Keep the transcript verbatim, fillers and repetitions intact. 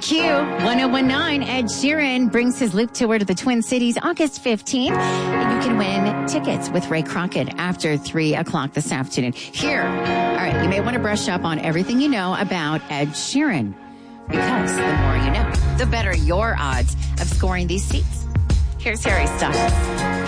Q one oh one nine, Ed Sheeran brings his Loop tour to the Twin Cities August fifteenth. And you can win tickets with Ray Crockett after three o'clock this afternoon. Here, all right, you may want to brush up on everything you know about Ed Sheeran, because the more you know, the better your odds of scoring these seats. Here's Harry Styles.